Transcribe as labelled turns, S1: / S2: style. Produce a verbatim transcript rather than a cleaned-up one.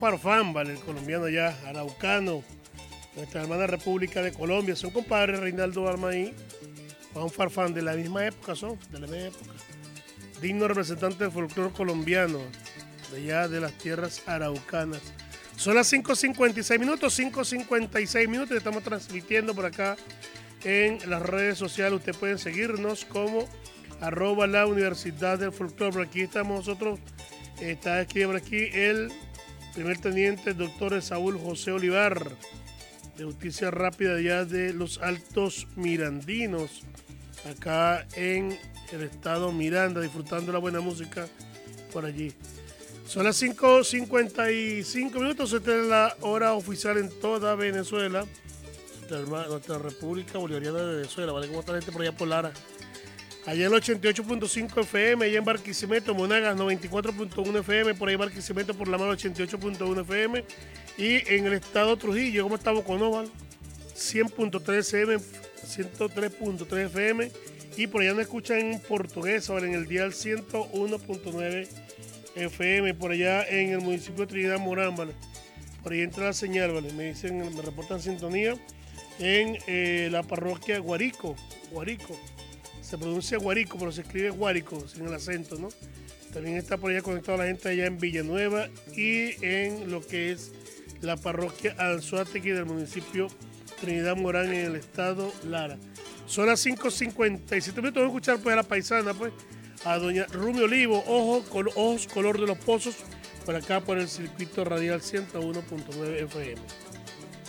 S1: Farfán, ¿vale? El colombiano ya, araucano, nuestra hermana República de Colombia, son compadres Reinaldo Armaí, Juan Farfán, de la misma época son, de la misma época. Digno representante del folclore colombiano, de allá de las tierras araucanas. Son las cinco cincuenta y seis minutos, cinco cincuenta y seis minutos, y estamos transmitiendo por acá en las redes sociales. Ustedes pueden seguirnos como arroba la Universidad del Folclore. Por aquí estamos nosotros, está escribiendo por aquí el primer teniente doctor Saúl José Olivar, de Justicia Rápida ya de los Altos Mirandinos, acá en el estado Miranda, disfrutando la buena música por allí. Son las cinco cincuenta y cinco minutos, esta es la hora oficial en toda Venezuela, nuestra, nuestra República Bolivariana de Venezuela, ¿vale? ¿Cómo está la gente por allá por Lara? Allá en el ochenta y ocho punto cinco F M, allá en Barquisimeto, Monagas noventa y cuatro punto uno F M, por ahí Barquisimeto por la mano ochenta y ocho punto uno F M, y en el estado Trujillo, ¿cómo está Boconóval? cien punto tres F M, ciento tres punto tres F M, y por allá nos escuchan en portugués, ahora en el dial ciento uno punto nueve F M, por allá en el municipio de Trinidad Morán, ¿vale? Por ahí entra la señal, ¿vale? Me dicen, me reportan sintonía en eh, la parroquia Guarico, Guarico. Se pronuncia Guarico, pero se escribe Guárico, sin el acento, ¿no? También está por allá conectada la gente allá en Villanueva y en lo que es la parroquia Anzoátegui del municipio Trinidad Morán en el estado Lara. Son las cinco cincuenta y siete minutos. Vamos a escuchar pues a la paisana, pues, a doña Rumi Olivo, Ojo, col, Ojos Color de los Pozos, por acá por el circuito radial ciento uno punto nueve F M.